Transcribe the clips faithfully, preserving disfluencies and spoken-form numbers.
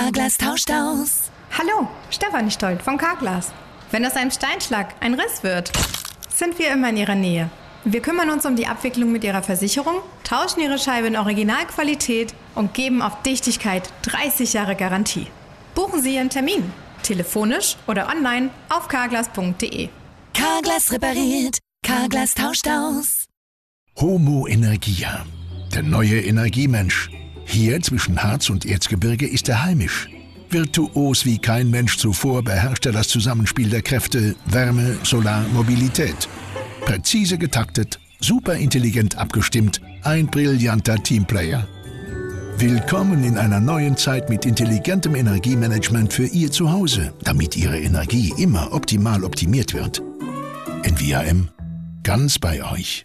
Carglass tauscht aus. Hallo, Stefanie Stolt von Carglass. Wenn aus einem Steinschlag ein Riss wird, sind wir immer in Ihrer Nähe. Wir kümmern uns um die Abwicklung mit Ihrer Versicherung, tauschen Ihre Scheibe in Originalqualität und geben auf Dichtigkeit dreißig Jahre Garantie. Buchen Sie Ihren Termin, telefonisch oder online auf carglass punkt de. Carglass repariert, Carglass tauscht aus. Homo Energia, der neue Energiemensch. Hier zwischen Harz und Erzgebirge ist er heimisch. Virtuos wie kein Mensch zuvor beherrscht er das Zusammenspiel der Kräfte Wärme, Solar, Mobilität. Präzise getaktet, superintelligent abgestimmt, ein brillanter Teamplayer. Willkommen in einer neuen Zeit mit intelligentem Energiemanagement für Ihr Zuhause, damit Ihre Energie immer optimal optimiert wird. N V A M, ganz bei euch.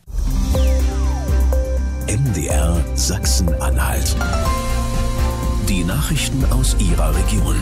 M D R Sachsen-Anhalt. Die Nachrichten aus Ihrer Region.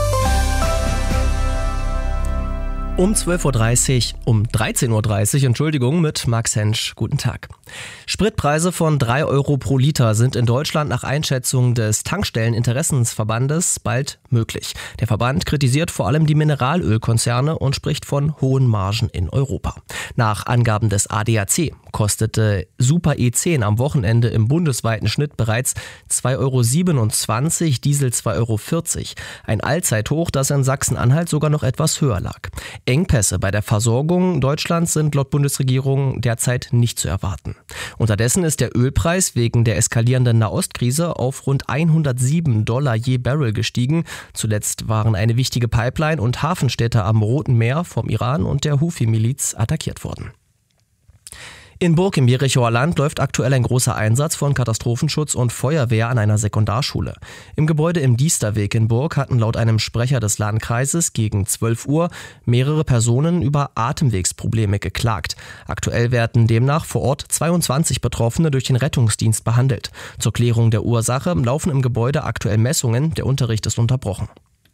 Um zwölf Uhr dreißig, um dreizehn Uhr dreißig, Entschuldigung, mit Max Hensch. Guten Tag. Spritpreise von drei Euro pro Liter sind in Deutschland nach Einschätzung des Tankstelleninteressensverbandes bald möglich. Der Verband kritisiert vor allem die Mineralölkonzerne und spricht von hohen Margen in Europa. Nach Angaben des A D A C kostete Super E zehn am Wochenende im bundesweiten Schnitt bereits zwei Euro siebenundzwanzig, Diesel zwei Euro vierzig. Ein Allzeithoch, das in Sachsen-Anhalt sogar noch etwas höher lag. Engpässe bei der Versorgung Deutschlands sind laut Bundesregierung derzeit nicht zu erwarten. Unterdessen ist der Ölpreis wegen der eskalierenden Nahostkrise auf rund hundertsieben Dollar je Barrel gestiegen. Zuletzt waren eine wichtige Pipeline und Hafenstädte am Roten Meer vom Iran und der Houthi-Miliz attackiert worden. In Burg im Jerichower Land läuft aktuell ein großer Einsatz von Katastrophenschutz und Feuerwehr an einer Sekundarschule. Im Gebäude im Diesterweg in Burg hatten laut einem Sprecher des Landkreises gegen zwölf Uhr mehrere Personen über Atemwegsprobleme geklagt. Aktuell werden demnach vor Ort zweiundzwanzig Betroffene durch den Rettungsdienst behandelt. Zur Klärung der Ursache laufen im Gebäude aktuell Messungen, der Unterricht ist unterbrochen.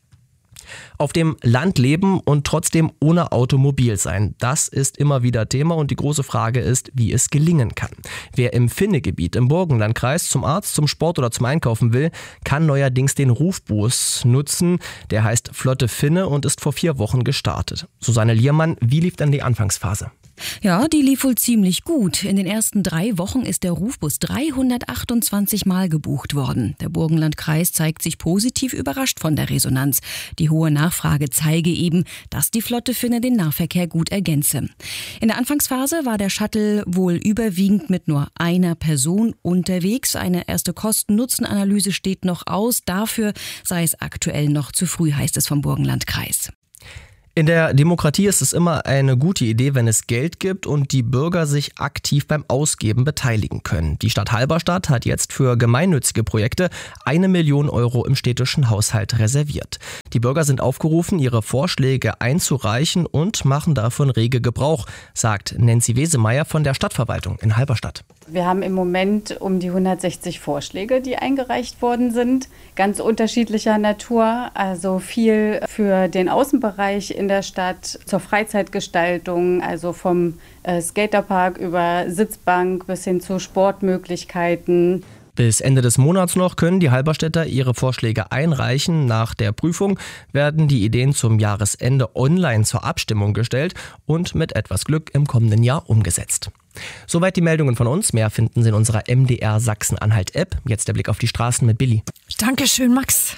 Auf dem Land leben und trotzdem ohne Automobil sein, das ist immer wieder Thema und die große Frage ist, wie es gelingen kann. Wer im Finne-Gebiet im Burgenlandkreis zum Arzt, zum Sport oder zum Einkaufen will, kann neuerdings den Rufbus nutzen. Der heißt Flotte Finne und ist vor vier Wochen gestartet. Susanne Liermann, wie lief dann die Anfangsphase? Ja, die lief wohl ziemlich gut. In den ersten drei Wochen ist der Rufbus dreihundertachtundzwanzig Mal gebucht worden. Der Burgenlandkreis zeigt sich positiv überrascht von der Resonanz. Die hohe Nachfrage zeige eben, dass die Flotte Finne den Nahverkehr gut ergänze. In der Anfangsphase war der Shuttle wohl überwiegend mit nur einer Person unterwegs. Eine erste Kosten-Nutzen-Analyse steht noch aus. Dafür sei es aktuell noch zu früh, heißt es vom Burgenlandkreis. In der Demokratie ist es immer eine gute Idee, wenn es Geld gibt und die Bürger sich aktiv beim Ausgeben beteiligen können. Die Stadt Halberstadt hat jetzt für gemeinnützige Projekte eine Million Euro im städtischen Haushalt reserviert. Die Bürger sind aufgerufen, ihre Vorschläge einzureichen und machen davon rege Gebrauch, sagt Nancy Wesemeyer von der Stadtverwaltung in Halberstadt. Wir haben im Moment um die hundertsechzig Vorschläge, die eingereicht worden sind, ganz unterschiedlicher Natur, also viel für den Außenbereich in der Stadt, zur Freizeitgestaltung, also vom äh, Skaterpark über Sitzbank bis hin zu Sportmöglichkeiten. Bis Ende des Monats noch können die Halberstädter ihre Vorschläge einreichen. Nach der Prüfung werden die Ideen zum Jahresende online zur Abstimmung gestellt und mit etwas Glück im kommenden Jahr umgesetzt. Soweit die Meldungen von uns. Mehr finden Sie in unserer M D R Sachsen-Anhalt-App. Jetzt der Blick auf die Straßen mit Billy. Dankeschön, Max.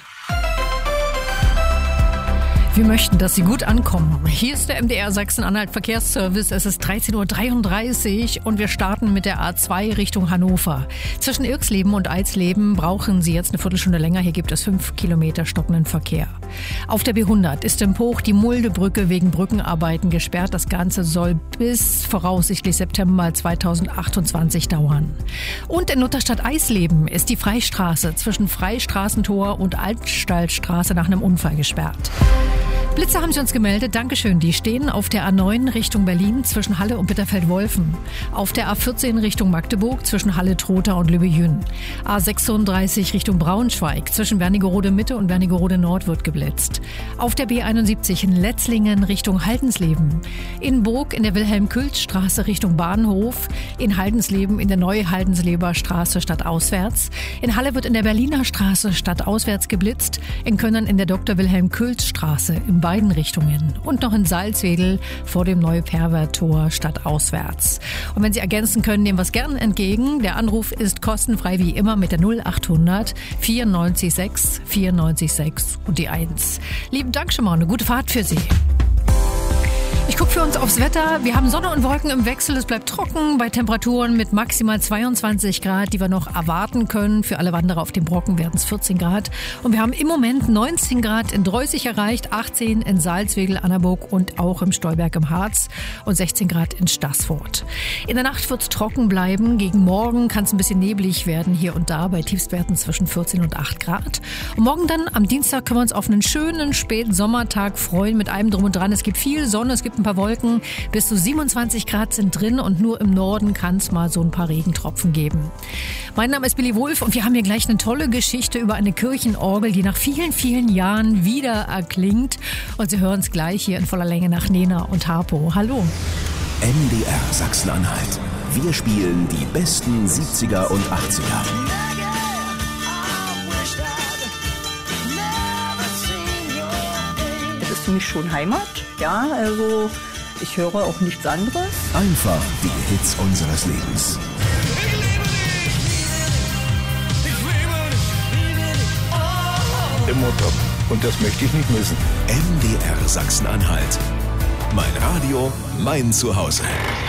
Wir möchten, dass Sie gut ankommen. Hier ist der M D R Sachsen-Anhalt Verkehrsservice. Es ist dreizehn Uhr dreiunddreißig und wir starten mit der A zwei Richtung Hannover. Zwischen Irxleben und Eisleben brauchen Sie jetzt eine Viertelstunde länger. Hier gibt es fünf Kilometer stockenden Verkehr. Auf der B hundert ist im Poch die Muldebrücke wegen Brückenarbeiten gesperrt. Das Ganze soll bis voraussichtlich September zweitausendachtundzwanzig dauern. Und in Lutherstadt Eisleben ist die Freistraße zwischen Freistraßentor und Altstallstraße nach einem Unfall gesperrt. Blitzer haben sie uns gemeldet, Dankeschön. Die stehen auf der A neun Richtung Berlin zwischen Halle und Bitterfeld-Wolfen. Auf der A vierzehn Richtung Magdeburg zwischen Halle-Trotha und Lübbe-Jün. A sechsunddreißig Richtung Braunschweig zwischen Wernigerode-Mitte und Wernigerode-Nord wird geblitzt. Auf der B einundsiebzig in Letzlingen Richtung Haldensleben. In Burg in der Wilhelm-Külz-Straße Richtung Bahnhof. In Haldensleben in der Neu-Haldensleber Straße stadtauswärts. In Halle wird in der Berliner Straße stadtauswärts geblitzt. In Könnern in der Doktor-Wilhelm-Külz-Straße in beiden Richtungen. Und noch in Salzwedel vor dem Neuperver-Tor stadtauswärts. Und wenn Sie ergänzen können, nehmen wir es gern entgegen. Der Anruf ist kostenfrei wie immer mit der null achthundert vierundneunzig sechs vierundneunzig sechs und die eins. Lieben Dank schon mal, eine gute Fahrt für Sie. Ich gucke für uns aufs Wetter. Wir haben Sonne und Wolken im Wechsel. Es bleibt trocken bei Temperaturen mit maximal zweiundzwanzig Grad, die wir noch erwarten können. Für alle Wanderer auf dem Brocken werden es vierzehn Grad. Und wir haben im Moment neunzehn Grad in Dreußig erreicht, achtzehn in Salzwedel, Annaburg und auch im Stolberg im Harz und sechzehn Grad in Staßfurt. In der Nacht wird es trocken bleiben. Gegen morgen kann es ein bisschen neblig werden hier und da bei Tiefstwerten zwischen vierzehn und acht Grad. Und morgen dann am Dienstag können wir uns auf einen schönen späten Sommertag freuen mit allem drum und dran. Es gibt viel Sonne, es gibt ein paar Wolken. Bis zu siebenundzwanzig Grad sind drin und nur im Norden kann es mal so ein paar Regentropfen geben. Mein Name ist Billy Wulff und wir haben hier gleich eine tolle Geschichte über eine Kirchenorgel, die nach vielen, vielen Jahren wieder erklingt. Und Sie hören es gleich hier in voller Länge nach Nena und Harpo. Hallo. M D R Sachsen-Anhalt. Wir spielen die besten siebziger und achtziger. Es ist für mich schon Heimat. Ja, also ich höre auch nichts anderes. Einfach die Hits unseres Lebens. Immer top. Und das möchte ich nicht missen. M D R Sachsen-Anhalt. Mein Radio, mein Zuhause.